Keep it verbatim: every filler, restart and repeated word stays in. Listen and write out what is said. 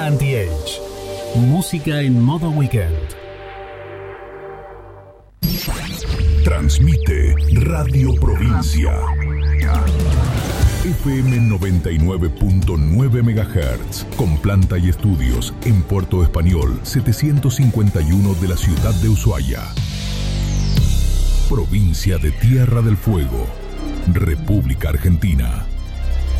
Anti-Age. Música en modo weekend. Transmite Radio Provincia. F M noventa y nueve punto nueve megahertz, con planta y estudios en Puerto Español setecientos cincuenta y uno de la ciudad de Ushuaia. Provincia de Tierra del Fuego, República Argentina.